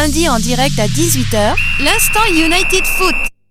lundi en direct à 18h, l'instant United Foot.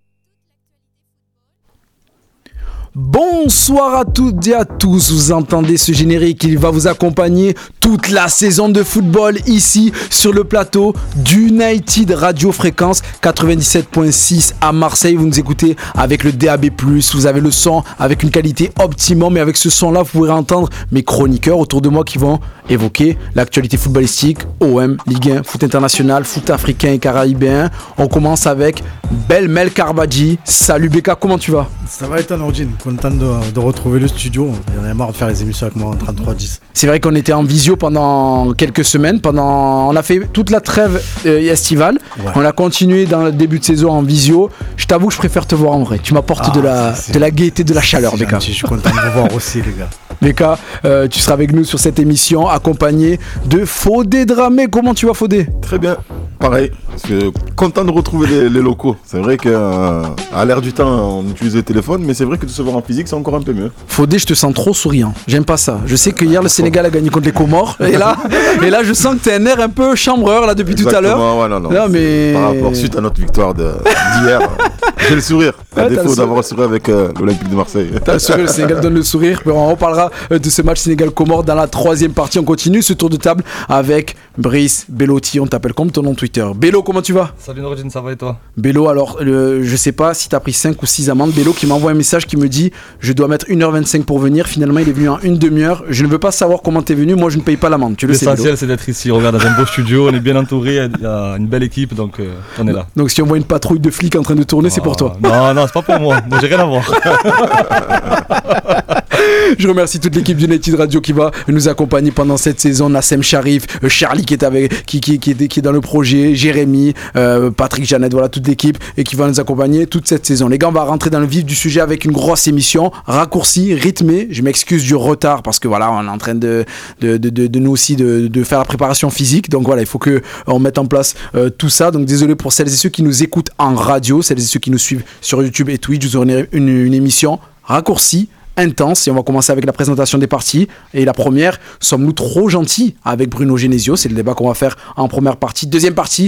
Bonsoir à toutes et à tous, vous entendez ce générique, il va vous accompagner toute la saison de football ici sur le plateau d'United Radio Fréquence 97.6 à Marseille. Vous nous écoutez avec le DAB+, vous avez le son avec une qualité optimum et avec ce son là vous pourrez entendre mes chroniqueurs autour de moi qui vont évoquer l'actualité footballistique, OM, Ligue 1, foot international, foot africain et caribéen. On commence avec Belmel Karbadji. Salut Beka, comment tu vas? Ça va être Nordine, content de retrouver le studio. J'en ai marre de faire les émissions avec moi en 33-10. C'est vrai qu'on était en visio pendant quelques semaines. On a fait toute la trêve estivale. Ouais. On a continué dans le début de saison en visio. Je t'avoue que je préfère te voir en vrai. Tu m'apportes de la gaieté, de la chaleur, Beka. Je suis content de vous voir aussi, les gars. Beka, tu seras avec nous sur cette émission accompagné de Fodé Dramé. Comment tu vas, Fodé? Très bien, pareil. Parce que content de retrouver les locaux. C'est vrai qu'à l'ère du temps, on utilise le téléphone, mais c'est vrai que de se voir en physique, c'est encore un peu mieux. Fodé, je te sens trop souriant. J'aime pas ça. Je sais que hier, le Sénégal a gagné contre les Comores. Et là, je sens que t'as un air un peu chambreur là depuis Exactement, tout à l'heure. Ouais, non. Là, mais... Par rapport suite à notre victoire d'hier, j'ai le sourire. À défaut d'avoir le sourire avec l'Olympique de Marseille. T'as le sourire, le Sénégal donne le sourire. On reparlera de ce match Sénégal-Comores dans la troisième partie. On continue ce tour de table avec Brice Bellotti. On t'appelle comme ton nom Twitter. Bello, comment tu vas? Salut Nordine, ça va et toi? Bello, alors je sais pas si t'as pris 5 ou 6 amendes. Bello qui m'envoie un message qui me dit je dois mettre 1h25 pour venir. Finalement, il est venu en une demi-heure. Je ne veux pas savoir comment t'es venu. Moi, je ne paye pas l'amende. Tu le sais. L'essentiel, c'est d'être ici. On regarde dans un beau studio. On est bien entouré. Il y a une belle équipe. Donc, on est là. Donc, si on voit une patrouille de flics en train de tourner, c'est pour toi. Non, c'est pas pour moi. Moi, j'ai rien à voir. Je remercie toute l'équipe d'United Radio qui va nous accompagner pendant cette saison. Nassem Sharif, Charlie qui est dans le projet, Jérémy, Patrick Jeannette, voilà toute l'équipe et qui va nous accompagner toute cette saison. Les gars, on va rentrer dans le vif du sujet avec une grosse émission, raccourcie, rythmée. Je m'excuse du retard parce que voilà, on est en train de nous aussi de faire la préparation physique. Donc voilà, il faut qu'on mette en place tout ça. Donc désolé pour celles et ceux qui nous écoutent en radio, celles et ceux qui nous suivent sur YouTube et Twitch. Vous aurez une émission raccourcie, intense, et on va commencer avec la présentation des parties. Et la première, sommes-nous trop gentils avec Bruno Genesio? C'est le débat qu'on va faire en première partie. Deuxième partie,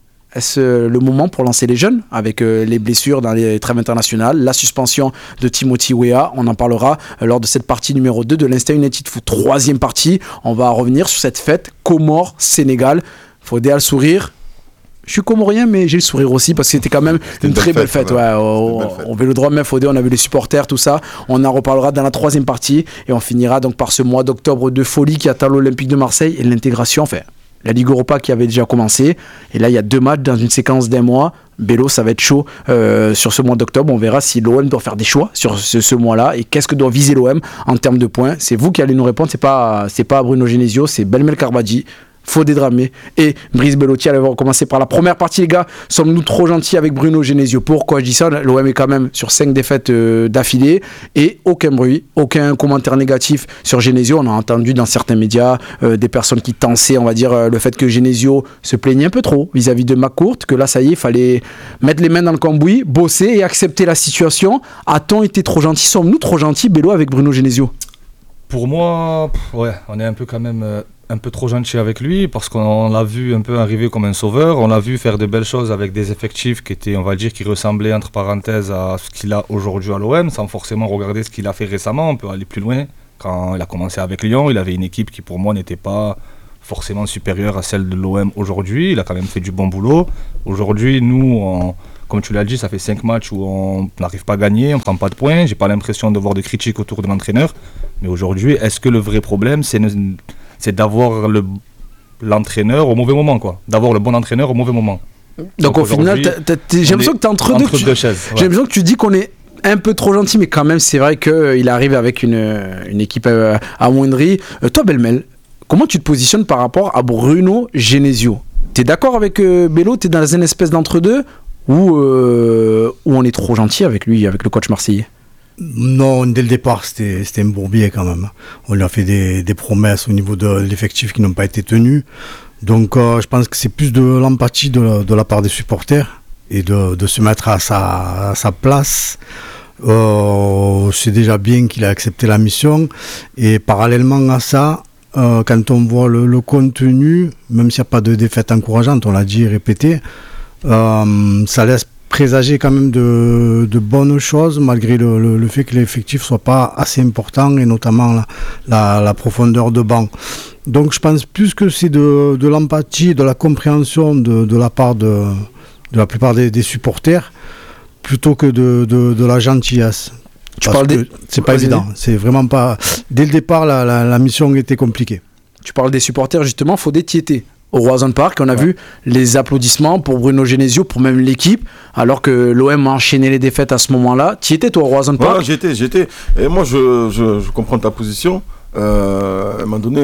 est-ce le moment pour lancer les jeunes avec les blessures dans les trêves internationales, la suspension de Timothy Weah? On en parlera lors de cette partie numéro 2 de l'Insta United Foot. Troisième partie, on va revenir sur cette fête Comores-Sénégal. Fodé a le sourire. Je suis comorien, mais j'ai le sourire aussi parce que c'était quand même une très belle fête. Ouais, on Vélodrome, même Fodé, on a vu les supporters, tout ça. On en reparlera dans la troisième partie et on finira donc par ce mois d'octobre de folie qui attend l'Olympique de Marseille et l'intégration, enfin, la Ligue Europa qui avait déjà commencé. Et là, il y a 2 matchs dans une séquence d'1 mois. Bello, ça va être chaud sur ce mois d'octobre. On verra si l'OM doit faire des choix sur ce mois-là et qu'est-ce que doit viser l'OM en termes de points. C'est vous qui allez nous répondre. C'est pas Bruno Genesio, c'est Belmel Karbadji, Fodé Dramé et Brice Bellotti. Allez, on va commencer par la première partie, les gars. Sommes-nous trop gentils avec Bruno Genesio? Pourquoi je dis ça? L'OM est quand même sur 5 défaites d'affilée et aucun bruit, aucun commentaire négatif sur Genesio. On a entendu dans certains médias des personnes qui tensaient, on va dire, le fait que Genesio se plaignait un peu trop vis-à-vis de McCourt, que là, ça y est, il fallait mettre les mains dans le cambouis, bosser et accepter la situation. A-t-on été trop gentils? Sommes-nous trop gentils, Bello, avec Bruno Genesio? Pour moi, ouais, on est un peu quand même... un peu trop gentil avec lui parce qu'on l'a vu un peu arriver comme un sauveur, on l'a vu faire de belles choses avec des effectifs qui étaient, on va dire, qui ressemblaient entre parenthèses à ce qu'il a aujourd'hui à l'OM, sans forcément regarder ce qu'il a fait récemment. On peut aller plus loin. Quand il a commencé avec Lyon, il avait une équipe qui pour moi n'était pas forcément supérieure à celle de l'OM aujourd'hui. Il a quand même fait du bon boulot. Aujourd'hui, nous, comme tu l'as dit, ça fait 5 matchs où on n'arrive pas à gagner, on ne prend pas de points. J'ai pas l'impression de voir de critiques autour de l'entraîneur. Mais aujourd'hui, est-ce que le vrai problème, c'est d'avoir l'entraîneur au mauvais moment, quoi. D'avoir le bon entraîneur au mauvais moment. Donc au final, j'ai l'immension que tu es entre deux chaises. Ouais. J'ai l'impression que tu dis qu'on est un peu trop gentil, mais quand même, c'est vrai qu'il arrive avec une équipe amoindrie. Toi, Belmel, comment tu te positionnes par rapport à Bruno Genesio? Tu es d'accord avec Bello? Tu es dans une espèce d'entre-deux ou on est trop gentil avec lui, avec le coach marseillais? Non, dès le départ, c'était un bourbier quand même. On lui a fait des promesses au niveau de l'effectif qui n'ont pas été tenues. Donc je pense que c'est plus de l'empathie de la part des supporters et de se mettre à sa place. C'est déjà bien qu'il a accepté la mission. Et parallèlement à ça, quand on voit le contenu, même s'il n'y a pas de défaite encourageante, on l'a dit et répété, ça laisse présager quand même de bonnes choses, malgré le fait que l'effectif ne soit pas assez important, et notamment la profondeur de banc. Donc je pense plus que c'est de l'empathie, de la compréhension de la part de la plupart des supporters, plutôt que de la gentillesse. C'est pas évident. C'est vraiment pas. Dès le départ, la mission était compliquée. Tu parles des supporters, justement, Fodé, t'y étais au Roazhon Park. On a vu les applaudissements pour Bruno Genesio, pour même l'équipe, alors que l'OM a enchaîné les défaites à ce moment-là. T'y étais, toi, au Roazhon Park? J'étais. Et moi, je comprends ta position. À un moment donné,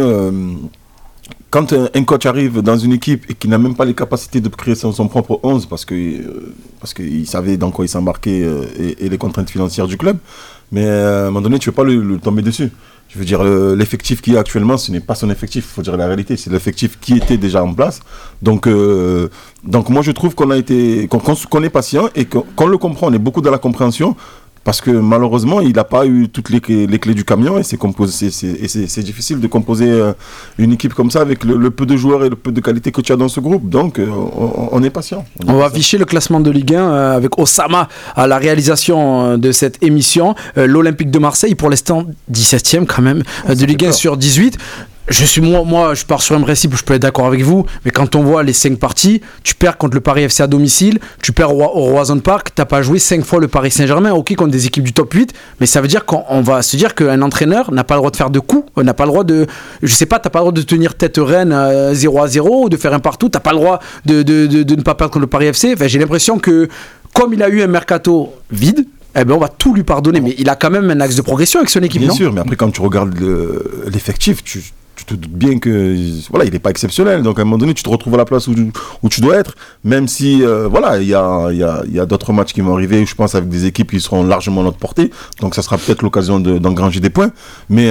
quand un coach arrive dans une équipe et qu'il n'a même pas les capacités de créer son propre 11 parce qu'il savait dans quoi il s'embarquait et les contraintes financières du club, mais à un moment donné, tu ne veux pas le tomber dessus. Je veux dire, l'effectif qu'il y a actuellement, ce n'est pas son effectif, il faut dire la réalité, c'est l'effectif qui était déjà en place. Donc moi, je trouve qu'on est patient et qu'on le comprend, on est beaucoup dans la compréhension. Parce que malheureusement, il n'a pas eu toutes les clés du camion et c'est difficile de composer une équipe comme ça avec le peu de joueurs et le peu de qualité que tu as dans ce groupe. Donc, on est patient. On va afficher le classement de Ligue 1 avec Osama à la réalisation de cette émission. L'Olympique de Marseille, pour l'instant, 17e quand même, de Ligue 1 sur 18. Moi, je pars sur un principe où je peux être d'accord avec vous, mais quand on voit les 5 parties, tu perds contre le Paris FC à domicile, tu perds au Roazhon Park, t'as pas joué 5 fois le Paris Saint-Germain, ok, contre des équipes du top 8, mais ça veut dire qu'on va se dire qu'un entraîneur n'a pas le droit de faire de coups, n'a pas le droit de, je sais pas, t'as pas le droit de tenir tête Rennes 0-0 ou de faire un partout, t'as pas le droit de ne pas perdre contre le Paris FC. Enfin, j'ai l'impression que comme il a eu un mercato vide, eh ben on va tout lui pardonner, mais il a quand même un axe de progression avec son équipe. Bien sûr, mais après quand tu regardes l'effectif, tu te doutes bien que voilà, il n'est pas exceptionnel. Donc à un moment donné, tu te retrouves à la place où tu dois être, même si voilà, il y a d'autres matchs qui vont arriver, je pense, avec des équipes qui seront largement à notre portée. Donc ça sera peut-être l'occasion d'engranger des points. Mais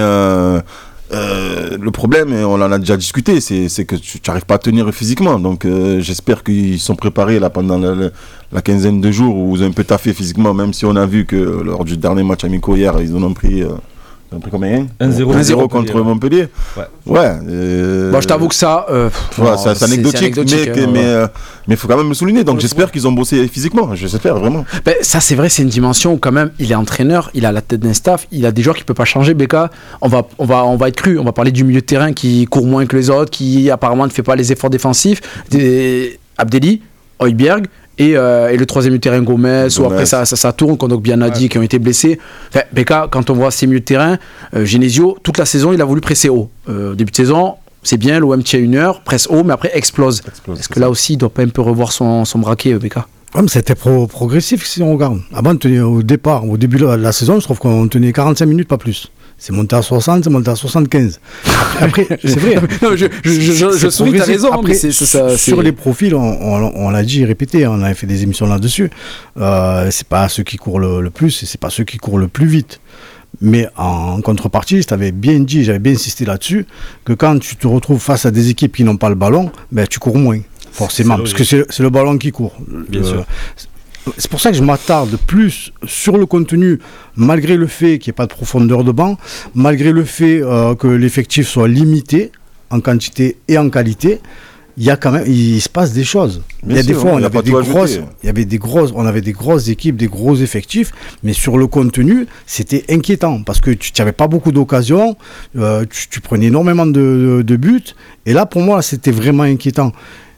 le problème, et on en a déjà discuté, c'est que tu n'arrives pas à tenir physiquement. Donc j'espère qu'ils sont préparés là pendant la quinzaine de jours où ils ont un peu taffé physiquement, même si on a vu que lors du dernier match amical hier, ils en ont pris combien 1-0 contre Montpellier. Ouais. Bon, je t'avoue que ça, c'est anecdotique, mais il faut quand même le souligner. Donc j'espère qu'ils ont bossé physiquement. J'espère vraiment. Ben, ça, c'est vrai, c'est une dimension où quand même, il est entraîneur, il a la tête d'un staff, il a des joueurs qui ne peuvent pas changer. Beka, on va être cru. On va parler du milieu de terrain qui court moins que les autres, qui apparemment ne fait pas les efforts défensifs. Abdelli, Højbjerg. Et le troisième milieu de terrain Gomez, ou après ça tourne, qu'on a bien dit, qui ont été blessés. Enfin, Beka, quand on voit ces milieux de terrain, Genesio, toute la saison, il a voulu presser haut. Début de saison, c'est bien, l'OM tient 1 heure, presse haut, mais après explose. Est-ce que là aussi, il ne doit pas un peu revoir son braquet, Beka? Ouais, c'était progressif si on regarde. Avant, au début de la saison, je trouve qu'on tenait 45 minutes, pas plus. C'est monté à 60, c'est monté à 75. Après, c'est vrai. Non, je souris, t'as raison. Après, sur les profils, on l'a dit et répété, on avait fait des émissions là-dessus. C'est pas ceux qui courent le plus et c'est pas ceux qui courent le plus vite. Mais en contrepartie, je t'avais bien dit, j'avais bien insisté là-dessus, que quand tu te retrouves face à des équipes qui n'ont pas le ballon, ben, tu cours moins, forcément, parce que c'est le ballon qui court. Bien sûr. C'est pour ça que je m'attarde plus sur le contenu, malgré le fait qu'il n'y ait pas de profondeur de banc, malgré le fait que l'effectif soit limité en quantité et en qualité. Il se passe des choses. Il y a des fois, on avait des grosses équipes, des gros effectifs, mais sur le contenu, c'était inquiétant parce que tu n'avais pas beaucoup d'occasions, tu prenais énormément de buts, et là, pour moi, c'était vraiment inquiétant.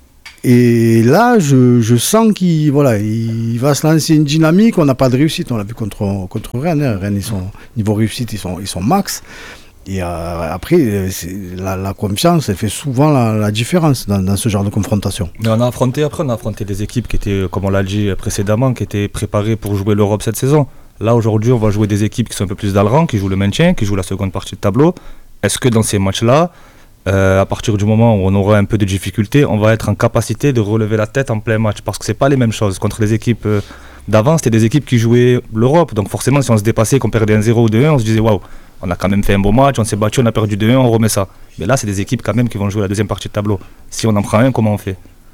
Et là, je sens qu'il va se lancer une dynamique. On n'a pas de réussite. On l'a vu contre Rennes. Rennes, niveau réussite, ils sont max. Et après, la confiance, elle fait souvent la différence dans ce genre de confrontation. Mais on a affronté des équipes qui étaient, comme on l'a dit précédemment, qui étaient préparées pour jouer l'Europe cette saison. Là, aujourd'hui, on va jouer des équipes qui sont un peu plus dans le rang, qui jouent le maintien, qui jouent la seconde partie de tableau. Est-ce que dans ces matchs-là, à partir du moment où on aura un peu de difficulté, on va être en capacité de relever la tête en plein match? Parce que c'est pas les mêmes choses. Contre les équipes d'avant, c'était des équipes qui jouaient l'Europe. Donc forcément, si on se dépassait, qu'on perdait 1-0 ou 2-1, on se disait waouh, on a quand même fait un beau match, on s'est battu, on a perdu 2-1, on remet ça. Mais là, c'est des équipes quand même qui vont jouer la deuxième partie de tableau. Si on en prend un, comment on fait?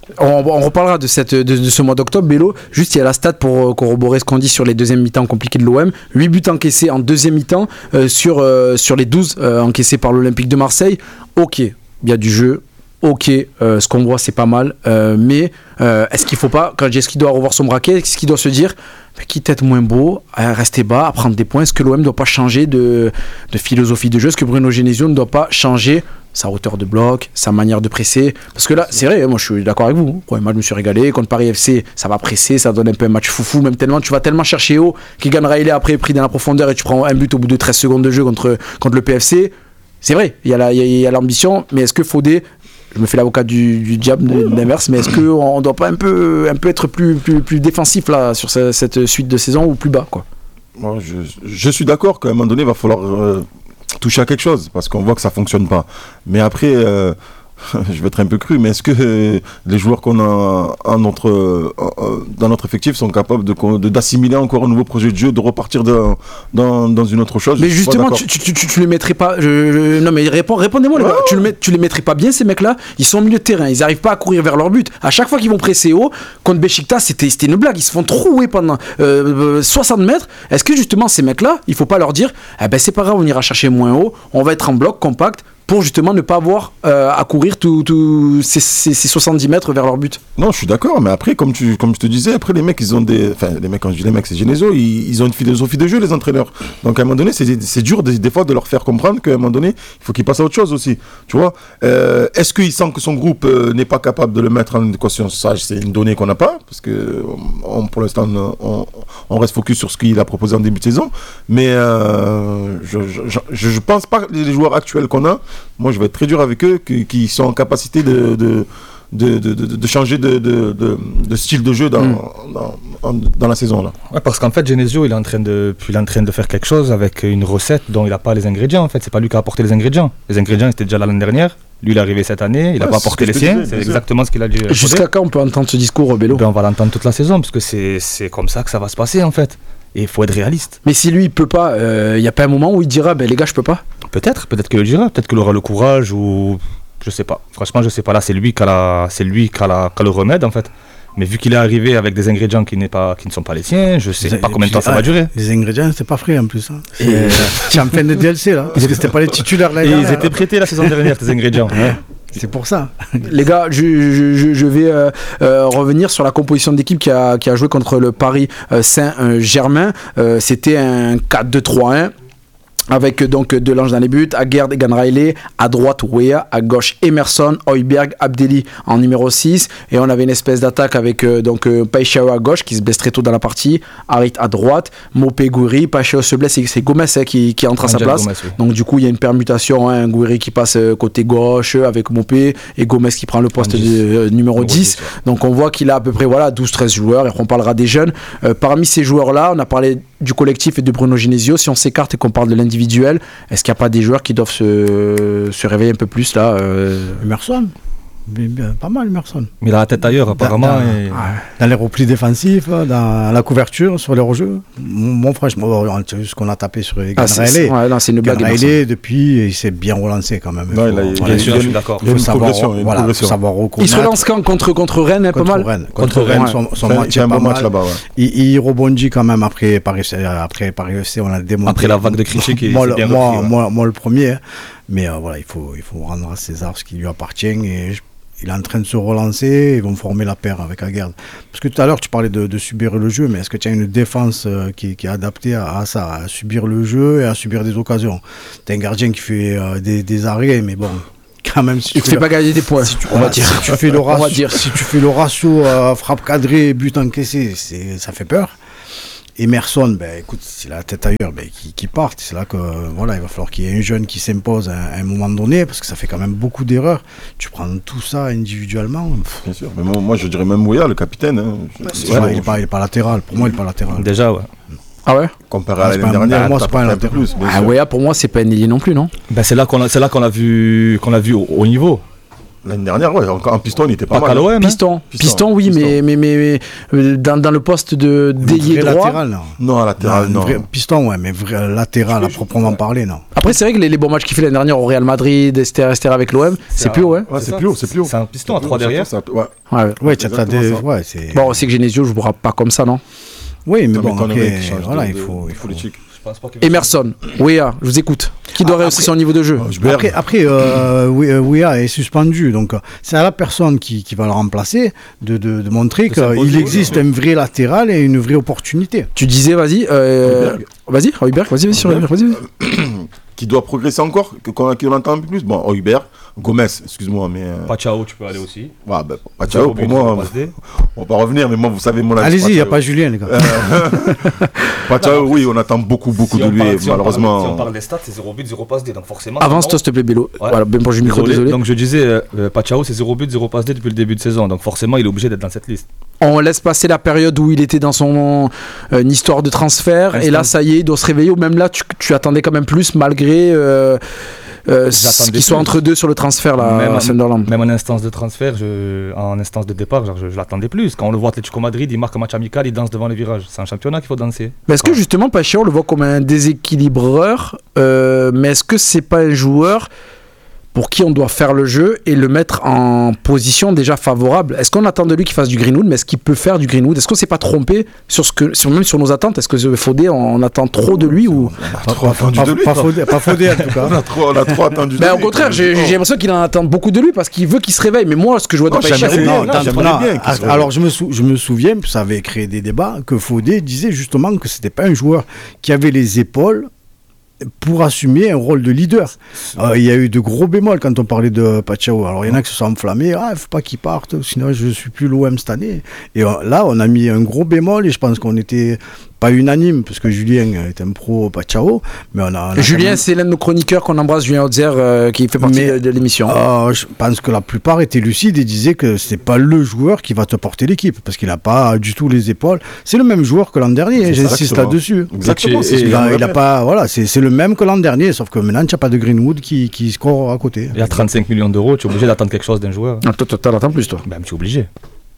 On reparlera de ce mois d'octobre, Bello. Juste, il y a la stat pour corroborer ce qu'on dit sur les deuxièmes mi-temps compliqués de l'OM. 8 buts encaissés en deuxième mi-temps sur les 12 encaissés par l'Olympique de Marseille. Ok, il y a du jeu. Ok, ce qu'on voit, c'est pas mal. Mais est-ce qu'il faut pas, quand est-ce qu'il doit revoir son braquet, est-ce qu'il doit se dire, quitte à être moins beau, à rester bas, à prendre des points, est-ce que l'OM ne doit pas changer de philosophie de jeu? Est-ce que Bruno Genesio ne doit pas changer sa hauteur de bloc, sa manière de presser? Parce que là, c'est vrai, moi je suis d'accord avec vous. Moi je me suis régalé. Contre Paris FC, ça va presser, ça donne un peu un match foufou. Même tellement, tu vas tellement chercher haut qu'il gagnera Riley après, pris dans la profondeur, et tu prends un but au bout de 13 secondes de jeu contre le PFC. C'est vrai, il y a l'ambition, mais est-ce que Fodé, je me fais l'avocat du diable d'inverse, mais est-ce qu'on ne doit pas un peu être plus défensif là, sur cette suite de saison ou plus bas, quoi? Moi, je suis d'accord qu'à un moment donné, il va falloir toucher à quelque chose, parce qu'on voit que ça ne fonctionne pas. Mais après, je vais être un peu cru, mais est-ce que les joueurs qu'on a dans notre effectif sont capables d'assimiler encore un nouveau projet de jeu, de repartir dans une autre chose? Mais justement, tu les mettrais pas... Non mais répondez-moi les gars, tu les mettrais pas bien ces mecs-là? Ils sont au milieu de terrain, ils n'arrivent pas à courir vers leur but. À chaque fois qu'ils vont presser haut, contre Beşiktaş, c'était une blague, ils se font trouer pendant 60 mètres. Est-ce que justement ces mecs-là, il faut pas leur dire, c'est pas grave, on ira chercher moins haut, on va être en bloc compact, pour justement ne pas avoir à courir tous ces 70 mètres vers leur but? Non, je suis d'accord, mais après, comme je te disais, après les mecs, ils ont des... Enfin, les mecs, quand je dis les mecs, c'est Genesio, ils ont une philosophie de jeu, les entraîneurs. Donc à un moment donné, c'est dur des fois de leur faire comprendre qu'à un moment donné, il faut qu'ils passent à autre chose aussi. Tu vois, est-ce qu'il sent que son groupe n'est pas capable de le mettre en équation? Ça, c'est une donnée qu'on n'a pas, parce que pour l'instant, on reste focus sur ce qu'il a proposé en début de saison. Mais je pense pas que les joueurs actuels qu'on a, moi je vais être très dur avec eux, qui sont en capacité de changer de style de jeu dans la saison là. Ouais, parce qu'en fait Genesio il est en train de faire quelque chose avec une recette dont il n'a pas les ingrédients. En fait, c'est pas lui qui a apporté les ingrédients. Les ingrédients étaient déjà là l'année dernière. Lui, il est arrivé cette année, il n'a pas apporté les siens. C'est exactement ce qu'il a dit. Jusqu'à quand on peut entendre ce discours, Bello? On va l'entendre toute la saison, parce que c'est comme ça que ça va se passer en fait. Et il faut être réaliste. Mais si lui il peut pas, il n'y a pas un moment où il dira les gars, je peux pas? Peut-être qu'il le dira, peut-être qu'il aura le courage, ou je sais pas. Franchement, je sais pas. Là, c'est lui qui a le remède en fait. Mais vu qu'il est arrivé avec des ingrédients qui ne sont pas les siens, je sais pas combien de temps ça va durer. Les ingrédients, c'est pas frais en plus. Hein. C'est en fin de DLC là, parce que c'était pas les titulaires là. Ils étaient prêtés la saison dernière, tes ingrédients. Ouais. C'est pour ça. Les gars, je vais revenir sur la composition d'équipe qui a joué contre le Paris Saint-Germain. C'était un 4-2-3-1. Avec donc Delange dans les buts, Aguerd et Riley, à droite Weah, à gauche Emerson, Højbjerg, Abdelli en numéro 6, et on avait une espèce d'attaque avec Paixão à gauche qui se blesse très tôt dans la partie, Harit à droite, Mopé, Gouiri. Paixão se blesse, c'est Gomes qui entre à sa place. Gomes, oui. Donc du coup il y a une permutation, Gouiri qui passe côté gauche avec Mopé et Gomes qui prend le poste de numéro 10. Donc on voit qu'il a à peu près 12-13 joueurs, et on parlera des jeunes. Parmi ces joueurs là, on a parlé du collectif et de Bruno Genesio. Si on s'écarte et qu'on parle de l'individuel, est-ce qu'il n'y a pas des joueurs qui doivent se réveiller un peu plus là? Emerson, pas mal Emerson. Mais il a la tête ailleurs apparemment. Dans les replis défensifs, dans la couverture, sur les rejeux. Mon franchement, tu vu ce qu'on a tapé sur Riley. C'est une blague. Riley, depuis, il s'est bien relancé quand même. Bien sûr, je suis d'accord. Il faut savoir reconnaître. Il se relance quand contre Rennes, pas mal. Contre Rennes, son match est pas mal. Là-bas, il rebondit quand même après Paris FC, on a démontré. Après la vague de critiques, il s'est bien repris. Moi, le premier. Mais il faut rendre à César ce qui lui appartient, et il est en train de se relancer. Ils vont former la paire avec Aguerd. Parce que tout à l'heure, tu parlais de subir le jeu, mais est-ce que tu as une défense qui est adaptée à ça, à subir le jeu et à subir des occasions? Tu as un gardien qui fait des arrêts, mais bon, quand même, si tu fais pas gagner des points, on va dire. Si tu fais le ratio frappe cadrée, but encaissé, ça fait peur. Emerson, écoute, s'il a la tête ailleurs, qu'il parte. C'est là que il va falloir qu'il y ait un jeune qui s'impose à un moment donné, parce que ça fait quand même beaucoup d'erreurs. Tu prends tout ça individuellement. Bien sûr, mais moi je dirais même Weah, le capitaine. Il n'est pas latéral. Pour moi, il n'est pas latéral. Déjà, ouais. Ah ouais? Comparé à l'année dernière, pour moi, c'est pas un latéral. Weah, pour moi, c'est pas un ailier non plus, non? C'est là qu'on a vu au niveau. L'année dernière, ouais, en piston, il était pas mal. l'OM, Piston, oui, mais dans le poste de d'ailier droit. Latéral, non, latéral, non. Piston, ouais, mais vrai latéral à proprement parler, non. Après, c'est vrai que les bons matchs qu'il fait l'année dernière au Real Madrid, etc. avec l'OM, c'est plus haut, ouais. Ouais, c'est plus haut. C'est un piston à 3 derrière. Ouais, c'est. Bon, on sait que Genesio ne jouera pas comme ça, non? Oui, mais bon, après, voilà, il faut. politique. Emerson, Weah, je vous écoute. Qui doit rehausser son niveau de jeu? Après, Weah est suspendu, donc c'est à la personne qui va le remplacer de montrer qu'il existe un vrai latéral et une vraie opportunité. Tu disais, vas-y, Højbjerg, vas-y. Qui doit progresser encore, qu'on entend un peu plus. Bon, Højbjerg, Gomez, excuse-moi, mais. Pachao, tu peux aller aussi. Ouais, Pachao, pour moi, on va pas revenir, mais moi, vous savez mon avis. Allez-y, il n'y a pas Julien, les gars. Pachao, oui, on attend beaucoup de lui, malheureusement. Si on parle des stats, c'est 0 but, 0 passe D, donc forcément. Avance-toi, s'il te plaît, Bélo. Ouais. Voilà, même pour le micro, désolé. Donc je disais, Pachao, c'est 0 but, 0 passe D depuis le début de saison, donc forcément, il est obligé d'être dans cette liste. On laisse passer la période où il était dans son histoire de transfert, et là, ça y est, il doit se réveiller, ou même là, tu attendais quand même plus, malgré. Qu'ils soient entre deux sur le transfert là, à Sunderland. Même en instance de transfert, en instance de départ, je l'attendais plus. Quand on le voit Atlético Madrid, il marque un match amical, il danse devant les virages. C'est un championnat qu'il faut danser. Mais est-ce que justement Pachao, on le voit comme un déséquilibreur, mais est-ce que c'est pas un joueur pour qui on doit faire le jeu et le mettre en position déjà favorable? Est-ce qu'on attend de lui qu'il fasse du Greenwood, mais est-ce qu'il peut faire du Greenwood? Est-ce qu'on s'est pas trompé même sur nos attentes? Est-ce que Fodé, on attend trop de lui ou on a trop attendu de lui? Pas Fodé en tout cas. on a trop attendu de lui. Au contraire, j'ai l'impression qu'il en attend beaucoup de lui parce qu'il veut qu'il se réveille. Mais moi, ce que je vois dans Pachao, alors je me souviens, ça avait créé des débats, que Fodé disait justement que c'était pas un joueur qui avait les épaules pour assumer un rôle de leader. Il y a eu de gros bémols quand on parlait de Pachao. Alors il y en a qui se sont enflammés, il ne faut pas qu'il parte, sinon je ne suis plus l'OM cette année. Et là, on a mis un gros bémol et je pense qu'on était pas unanime, parce que Julien est un pro Pachao, mais on a Julien, c'est l'un de nos chroniqueurs qu'on embrasse, Julien Hotzer, qui fait partie de l'émission. Je pense que la plupart étaient lucides et disaient que c'est pas le joueur qui va te porter l'équipe, parce qu'il n'a pas du tout les épaules. C'est le même joueur que l'an dernier, j'insiste là-dessus. Exactement. Il a pas, voilà, c'est le même que l'an dernier, sauf que maintenant tu n'as pas de Greenwood qui score à côté. Il y a 35 millions d'euros, tu es obligé d'attendre quelque chose d'un joueur. Toi, t'attends plus, toi. Ben, tu es obligé.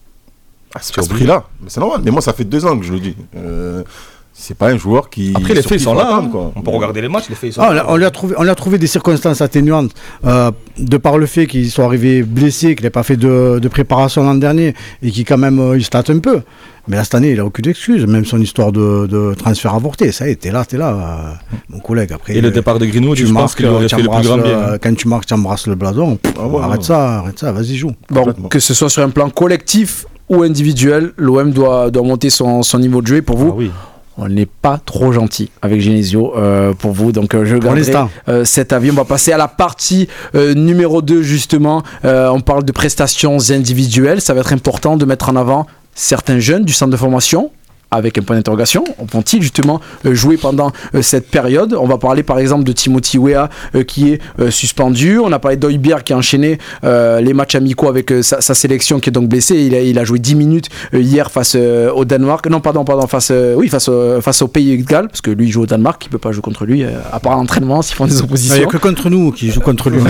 C'est à ce prix-là, mais c'est normal. Mais moi, ça fait 2 ans que je le dis. C'est pas un joueur qui. Après, les faits sont là. Quoi. On peut regarder les matchs, les faits sont là. On lui a trouvé des circonstances atténuantes de par le fait qu'ils sont arrivés blessés, qu'il n'ait pas fait de préparation l'an dernier et qu'il quand même il se tâte un peu. Mais là, cette année, il n'a aucune excuse, même son histoire de transfert avorté. Ça y est, t'es là, mon collègue. Après, et le départ de Greenwood, je pense qu'il aurait fait le plus grand bien. Quand tu marques, tu embrasses le blason. Arrête ça, vas-y, joue. Bon, que ce soit sur un plan collectif ou individuel, l'OM doit monter son niveau de jeu. Et pour vous, on n'est pas trop gentil avec Genesio pour vous, donc je garderai cet avis. On va passer à la partie numéro 2 justement. On parle de prestations individuelles. Ça va être important de mettre en avant certains jeunes du centre de formation avec un point d'interrogation. Vont-ils justement jouer pendant cette période? On va parler par exemple de Timothy Weah qui est suspendu. On a parlé d'Højbjerg qui a enchaîné les matchs amicaux avec sa sélection qui est donc blessé. Il a joué 10 minutes hier face au Danemark. Non, pardon, face au Pays de Galles, parce que lui il joue au Danemark, il ne peut pas jouer contre lui, à part l'entraînement s'ils font des oppositions. Il n'y a que contre nous qui joue contre lui.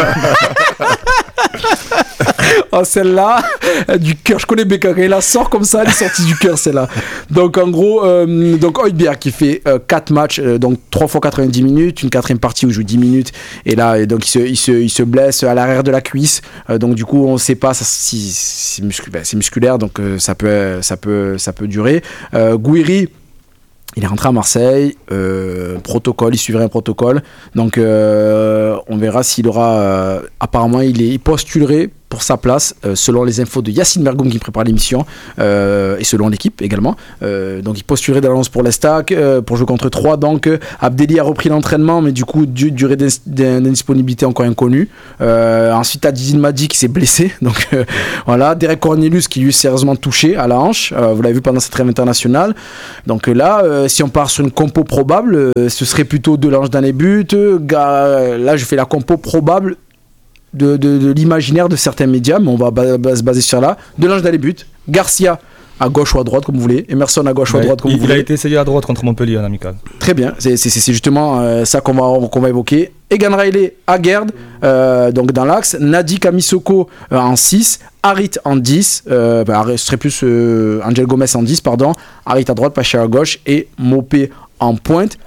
Oh, celle-là, du cœur. Je connais Becca, quand il la sort comme ça, elle est sortie du cœur, celle-là. Donc, en gros, Højbjerg qui fait 4 matchs, donc 3 fois 90 minutes, une 4e partie où il joue 10 minutes. Et là, donc, il se blesse à l'arrière de la cuisse. Donc, du coup, on ne sait pas si c'est musculaire, donc ça peut durer. Gouiri, il est rentré à Marseille, il suivrait un protocole. Donc, on verra s'il aura. Apparemment, il postulerait pour sa place, selon les infos de Yacine Mergoum qui prépare l'émission, et selon l'équipe également. Donc, il postulerait dans l'annonce pour l'Estac, pour jouer contre 3. Donc, Abdelli a repris l'entraînement, mais du coup, durée d'indisponibilité encore inconnue. Ensuite, Adil Madi qui s'est blessé. Donc, voilà. Derek Cornelius qui lui est sérieusement touché à la hanche. Vous l'avez vu pendant cette trêve internationale. Donc là, si on part sur une compo probable, ce serait plutôt Delange dans les buts. Là, je fais la compo probable de l'imaginaire de certains médias, mais on va se baser sur là. Delange dans les buts, Garcia à gauche ou à droite, comme vous voulez. Emerson à gauche ou à droite, comme vous voulez. Il a été essayé à droite contre Montpellier en amical. Très bien, c'est justement ça qu'on va évoquer. Egan Riley à Gerd, donc dans l'axe. Nadi Kamisoko en 6. Harit en 10. Ce serait plus Angel Gomez en 10, pardon. Harit à droite, Pacha à gauche. Et Mopé en pointe.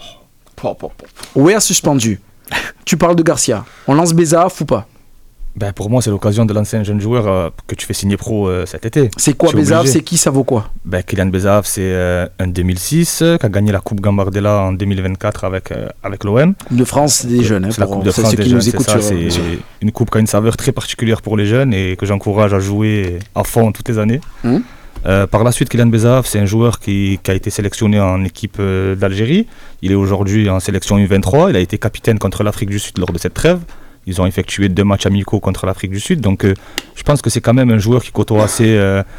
Wea suspendu. Tu parles de Garcia. On lance Bezaf ou pas? Pour moi, c'est l'occasion de lancer un jeune joueur que tu fais signer pro cet été. C'est quoi Bezaf? C'est qui? Ça vaut quoi? Kylian Bezaf, c'est un 2006 qui a gagné la Coupe Gambardella en 2024 avec l'OM. Coupe de France, c'est des jeunes. C'est la Coupe de France des jeunes, c'est une coupe qui a une saveur très particulière pour les jeunes et que j'encourage à jouer à fond toutes les années. Par la suite, Kylian Bezaf, c'est un joueur qui a été sélectionné en équipe d'Algérie. Il est aujourd'hui en sélection U23. Il a été capitaine contre l'Afrique du Sud lors de cette trêve. Ils ont effectué 2 matchs amicaux contre l'Afrique du Sud. Donc je pense que c'est quand même un joueur qui côtoie assez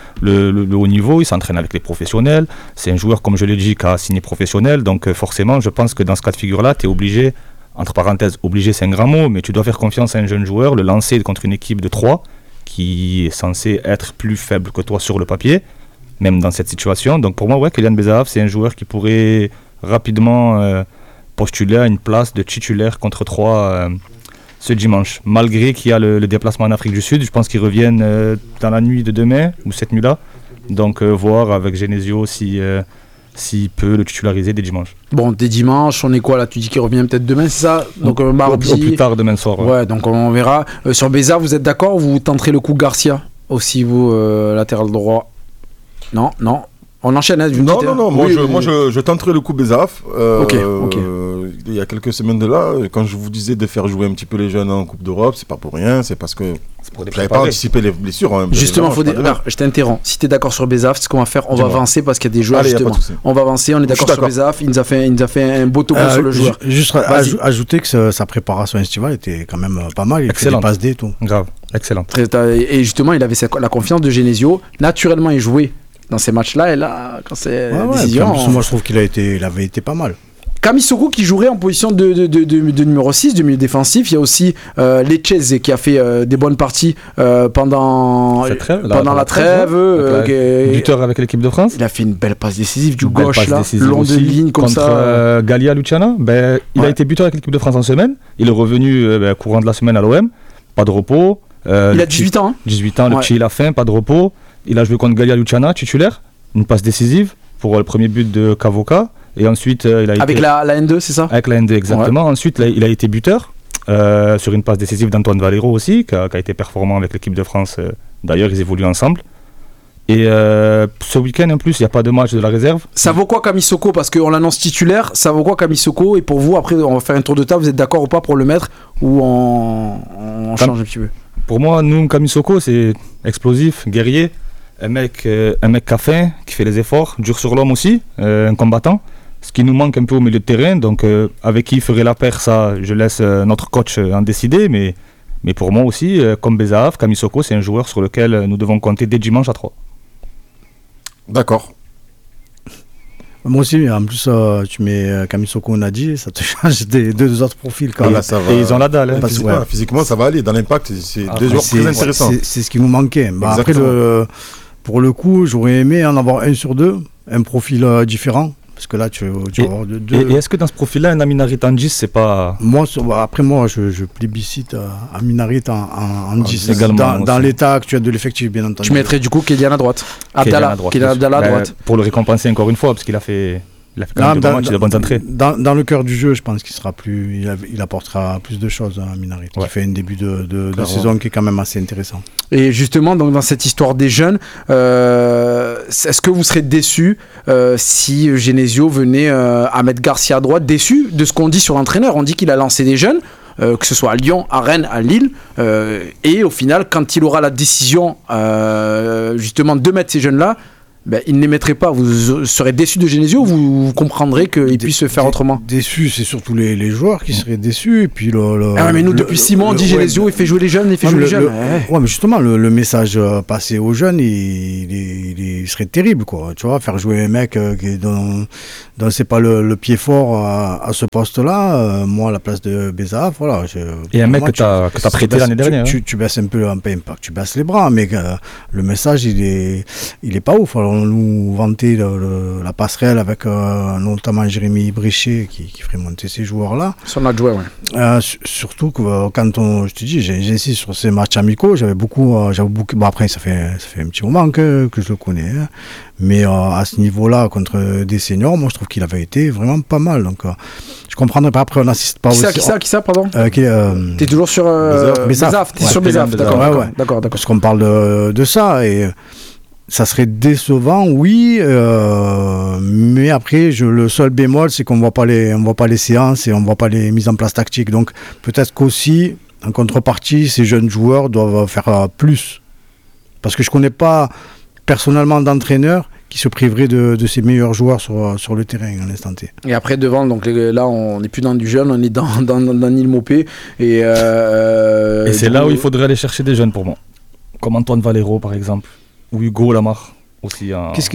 le haut niveau. Il s'entraîne avec les professionnels. C'est un joueur, comme je l'ai dit, qui a signé professionnel. Donc forcément, je pense que dans ce cas de figure-là, tu es obligé, entre parenthèses, obligé c'est un grand mot, mais tu dois faire confiance à un jeune joueur, le lancer contre une équipe de 3 qui est censée être plus faible que toi sur le papier, même dans cette situation. Donc pour moi, Kylian Bezaf, c'est un joueur qui pourrait rapidement postuler à une place de titulaire contre 3 ce dimanche, malgré qu'il y a le déplacement en Afrique du Sud. Je pense qu'ils reviennent dans la nuit de demain ou cette nuit-là. Donc voir avec Genesio s'il peut le titulariser dès dimanche. Bon, dès dimanche, on est quoi là? Tu dis qu'il revient peut-être demain, c'est ça? Donc mardi. Au plus tard demain soir. Ouais, donc on verra. Sur Béza, vous êtes d'accord ou vous tenterez le coup Garcia aussi, vous, latéral droit? Non. On enchaîne, hein, Non, moi je tenterai le coup Bezaf. Ok. Il y a quelques semaines de là, quand je vous disais de faire jouer un petit peu les jeunes en Coupe d'Europe, c'est pas pour rien, c'est parce que j'avais pas anticipé les blessures. Hein, justement, je t'interromps. Si tu es d'accord sur Bezaf, c'est ce qu'on va faire. On va avancer parce qu'il y a des joueurs. Allez, justement. On va avancer, on est d'accord sur Bezaf. Il nous a fait un beau topo sur le joueur. Juste ajouter que sa préparation estivale était quand même pas mal. Il fait des passes D, tout. Grave, excellent. Et justement, il avait la confiance de Genesio. Naturellement, il jouait dans ces matchs-là, et là, quand c'est décision... Moi, je trouve qu'il avait été pas mal. Kamisoko qui jouerait en position de numéro 6, de milieu défensif. Il y a aussi Lechez qui a fait des bonnes parties pendant la trêve. Buteur avec l'équipe de France. Il a fait une belle passe décisive du gauche, là, long de ligne, comme contre ça. Galia Luciana. Il a été buteur avec l'équipe de France en semaine. Il est revenu courant de la semaine à l'OM. Pas de repos. Il a 18 ans. 18 ans, le petit il a faim, pas de repos. Il a joué contre Galia Luciana, titulaire. Une passe décisive pour le premier but de Kavoka. Et ensuite, il a été... Avec la N2, c'est ça? Avec la N2, exactement. Ouais. Ensuite, il a été buteur sur une passe décisive d'Antoine Valero aussi, qui a été performant avec l'équipe de France. D'ailleurs, ils évoluent ensemble. Et ce week-end, en plus, il n'y a pas de match de la réserve. Ça vaut quoi Kamisoko? Parce qu'on l'annonce titulaire. Ça vaut quoi Kamisoko? Et pour vous, après, on va faire un tour de table. Vous êtes d'accord ou pas pour le mettre? Ou on change un petit peu? Pour moi, nous, Kamisoko, c'est explosif, guerrier. Un mec qui a faim, qui fait les efforts, dur sur l'homme aussi, un combattant. Ce qui nous manque un peu au milieu de terrain, donc avec qui il ferait la paire, ça, je laisse notre coach en décider. Mais pour moi aussi, comme Bezaf, Kamisoko, c'est un joueur sur lequel nous devons compter dès dimanche à 3. D'accord. Moi aussi, en plus, tu mets Kamisoko Nadi, ça te change des deux autres profils. Quand là, ça va. Et ils ont la dalle. Hein. Physiquement, ça va aller. Dans l'impact, c'est deux joueurs très intéressants. C'est ce qui nous manquait. Après, pour le coup, j'aurais aimé en avoir un sur deux, un profil différent. Parce que là, tu vas avoir deux. Et est-ce que dans ce profil-là, un Aminarit en 10, c'est pas. Moi, je plébiscite Aminarit en 10. Également, dans l'état actuel de l'effectif, bien entendu. Tu mettrais du coup Kylian à droite. Abdallah à droite. Pour le récompenser encore une fois, parce qu'il a fait. Il a fait quand même deux matchs de bonnes entrées. Dans le cœur du jeu, je pense qu'il sera plus, il apportera plus de choses à Aminarit. Il fait un début de saison qui est quand même assez intéressant. Et justement, donc, dans cette histoire des jeunes, est-ce que vous serez déçus si Genesio venait à mettre Garcia à droite? Déçu de ce qu'on dit sur l'entraîneur? On dit qu'il a lancé des jeunes, que ce soit à Lyon, à Rennes, à Lille, et au final, quand il aura la décision justement de mettre ces jeunes-là, il ne les mettrait pas. Vous serez déçu de Genesio ou vous comprendrez qu'il puisse se faire autrement? Déçu, c'est surtout les joueurs qui seraient déçus. Et puis mais nous, depuis 6 mois, on dit Genesio, il fait jouer les jeunes, Ouais, mais justement, le message passé aux jeunes, il serait terrible, quoi. Tu vois, faire jouer un mec dont c'est pas le pied fort à ce poste-là, moi, à la place de Bezaf, voilà. Et un mec que t'as prêté l'année dernière. Tu baisses un peu, tu baisses les bras, mais le message, il est pas ouf. Alors, on nous vantait la passerelle avec notamment Jérémy Bréchet qui ferait monter ces joueurs-là. Son adjoint, ouais. Surtout que quand je te dis, j'ai insisté sur ces matchs amicaux, j'avais beaucoup. Bon, après, ça fait un petit moment que je le connais, hein. Mais à ce niveau-là, contre des seniors, moi je trouve qu'il avait été vraiment pas mal. Donc je comprendrais pas. Après, on n'assiste pas Qui ça, pardon T'es toujours sur Bézaf. T'es sur Bézaf, d'accord. Parce qu'on parle de ça et ça serait décevant, oui, mais après, le seul bémol, c'est qu'on voit pas les séances et on voit pas les mises en place tactiques. Donc peut-être qu'aussi, en contrepartie, ces jeunes joueurs doivent faire plus. Parce que je connais pas personnellement d'entraîneur qui se priverait de ses meilleurs joueurs sur le terrain à l'instant T. Et après devant, donc là on n'est plus dans du jeune, on est dans Nil Mopé et c'est là où il faudrait aller chercher des jeunes pour moi, comme Antoine Valero par exemple, ou Hugo Lamar aussi. Qu'est-ce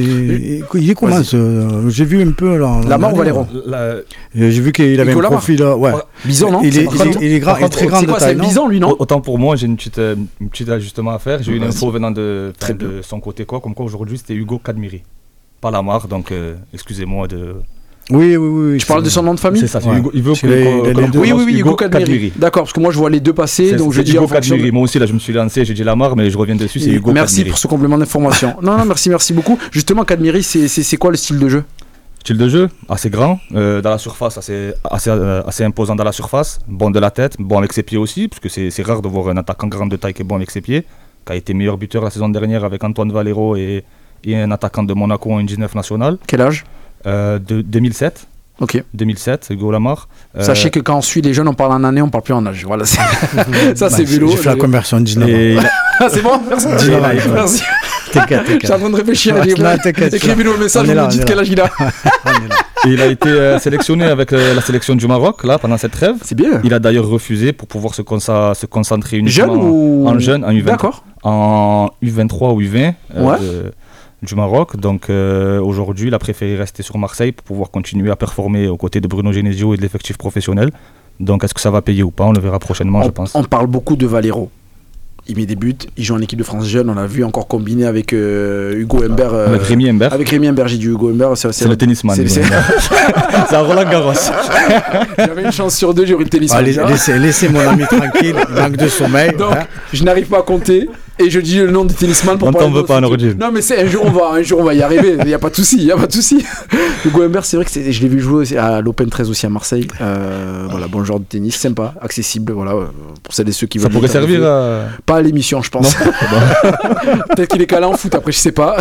il est comment j'ai vu un peu Lamar ou Valero j'ai vu qu'il avait un profil Bison, non? Il est grand, il est très grand de taille. C'est Bison lui, non? Autant pour moi, j'ai une petite ajustement à faire. J'ai eu une info venant de son côté comme quoi aujourd'hui c'était Hugo Kadmiri, pas Lamar, donc excusez-moi de... Oui. Tu parles de son nom de famille? C'est ça, ouais. Il veut Oui, Hugo Kadmiri. D'accord, parce que moi je vois les deux passer, donc je dis Hugo Kadmiri. Moi aussi, là je me suis lancé, j'ai dit Lamar, mais je reviens dessus, c'est Hugo Kadmiri. Merci pour ce complément d'information. Non, merci beaucoup. Justement, Kadmiri, c'est quoi le style de jeu? Style de jeu assez grand, dans la surface, assez imposant dans la surface, bon de la tête, bon avec ses pieds aussi, parce que c'est rare de voir un attaquant grand de taille qui est bon avec ses pieds, qui a été meilleur buteur la saison dernière avec Antoine Valero et un attaquant de Monaco en U19 national. Quel âge? De 2007. Ok. 2007, Hugo Lamar. Sachez que quand on suit les jeunes, on parle en année, on parle plus en âge. Voilà, ça c'est vélo. J'ai fait la conversion de 19 ans. C'est bon? Merci. Merci. T'inquiète. Je suis en train de réfléchir. Écrivez-nous le message, vous nous dites quel âge il a. Et il a été sélectionné avec la sélection du Maroc là pendant cette trêve. C'est bien. Il a d'ailleurs refusé pour pouvoir se concentrer uniquement en jeune, en U20, d'accord, en U23 ou U20 ouais. Du Maroc. Donc aujourd'hui, il a préféré rester sur Marseille pour pouvoir continuer à performer aux côtés de Bruno Genesio et de l'effectif professionnel. Donc est-ce que ça va payer ou pas? On le verra prochainement, je pense. On parle beaucoup de Valero. Il met des buts, il joue en équipe de France jeune, on l'a vu encore combiné avec Hugo Humbert. Avec Rémi Humbert. Avec Rémi Humbert, j'ai dit Hugo Humbert. C'est le tennisman. C'est un Roland Garros. J'avais une chance sur deux, j'ai eu le tennisman. Laissez mon ami tranquille, il manque de sommeil. Donc, je n'arrive pas à compter. Et je dis le nom du tennisman pour on t'en veut pas, Nordine. Non, mais un jour on va y arriver, il n'y a pas de souci, Hugo Humbert, c'est vrai que je l'ai vu jouer à l'Open 13 aussi à Marseille. Voilà, bon genre de tennis, sympa, accessible, voilà, pour celles et ceux qui veulent. Ça pourrait servir pas à l'émission, je pense. Peut-être qu'il est calé en foot, après, je sais pas.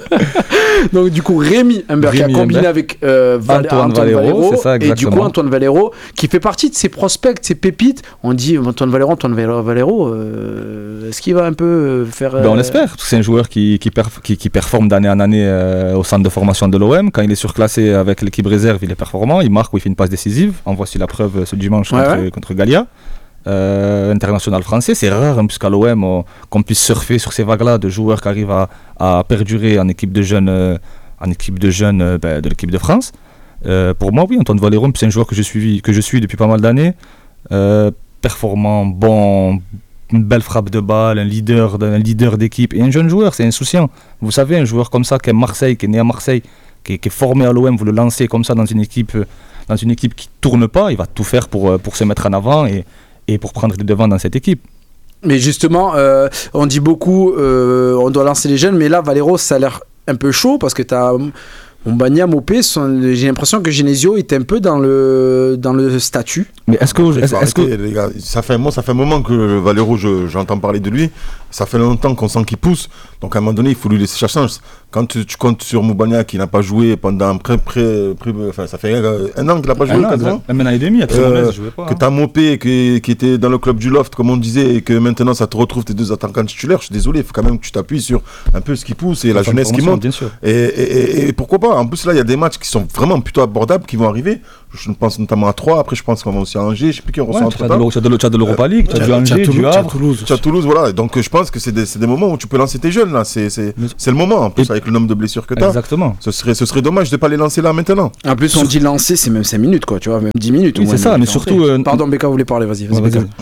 Donc, du coup, Rémi Humbert qui a combiné avec Antoine Valero. C'est ça, et du coup, Antoine Valero, qui fait partie de ses prospects, de ses pépites. On dit Antoine Valero, est-ce qu'il va un peu faire. On l'espère, parce que c'est un joueur qui performe d'année en année au centre de formation de l'OM. Quand il est surclassé avec l'équipe réserve, il est performant, il marque ou il fait une passe décisive. En voici la preuve ce dimanche contre Gallia. International français, c'est rare puisqu'à l'OM qu'on puisse surfer sur ces vagues-là de joueurs qui arrivent à perdurer en équipe de jeunes, de l'équipe de France. Pour moi, oui, Antoine Valero, c'est un joueur que je suis depuis pas mal d'années, performant, bon, une belle frappe de balle, un leader d'équipe et un jeune joueur, c'est insouciant. Vous savez, un joueur comme ça qui est Marseille, qui est né à Marseille, qui est formé à l'OM, vous le lancez comme ça dans une équipe qui tourne pas, il va tout faire pour se mettre en avant et pour prendre les devants dans cette équipe. Mais justement, on dit beaucoup, on doit lancer les jeunes, mais là, Valero, ça a l'air un peu chaud parce que tu as Mbagna, Mopé, j'ai l'impression que Genesio est un peu dans le statut. Mais est-ce que les gars, ça fait un moment que Valero, j'entends parler de lui. Ça fait longtemps qu'on sent qu'il pousse. Donc à un moment donné, il faut lui laisser sa chance. Quand tu comptes sur Mbagna qui n'a pas joué pendant ça fait un an qu'il n'a pas joué. Un an et demi, il jouait pas. Que tu as Mopé qui était dans le club du Loft, comme on disait, et que maintenant ça te retrouve tes deux attaquants titulaires. Je suis désolé, il faut quand même que tu t'appuies sur un peu ce qui pousse et la jeunesse qui monte. Et pourquoi pas? En plus, là, il y a des matchs qui sont vraiment plutôt abordables qui vont arriver. Je pense notamment à 3. Après, je pense qu'on va aussi à Angers. Je ne sais plus qui on ressent entre temps. Tu as de l'Europa League, tu as du Angers, du Havre. Tu as Toulouse, voilà. Donc, je pense que c'est des moments où tu peux lancer tes jeunes, là. C'est le moment, en plus, avec le nombre de blessures que tu as. Exactement. Ce serait dommage de ne pas les lancer là maintenant. En plus, on dit lancer, c'est même 5 minutes, quoi. Tu vois, même 10 minutes. Oui, c'est ça, mais surtout. Pardon, Becca, vous voulez parler, vas-y.